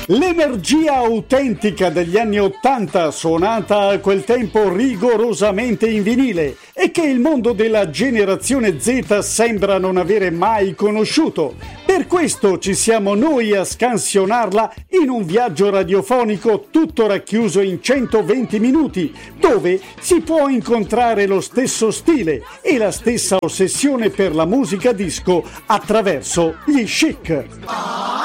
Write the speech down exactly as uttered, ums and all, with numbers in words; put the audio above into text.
L'energia autentica degli anni Ottanta, suonata a quel tempo rigorosamente in vinile e che il mondo della generazione Z sembra non avere mai conosciuto. Per questo ci siamo noi a scansionarla in un viaggio radiofonico tutto racchiuso in centoventi minuti, dove si può incontrare lo stesso stile e la stessa ossessione per la musica disco attraverso gli Chic.